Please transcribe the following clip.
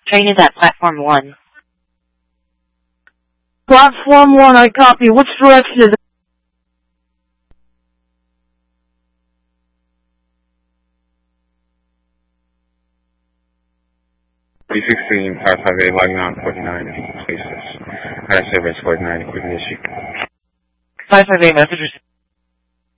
Train is at Platform 1. Platform 1, I copy. Which direction is it? B16, Tower 58, logging on 49, places. RS service 49, equipment issue. 558 message received.